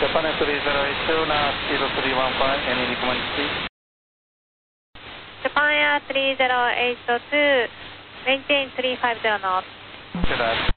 Japan Air 3082, now speed of 315, any recommended speed? Japan Air 3082, maintain 350 knots. Good.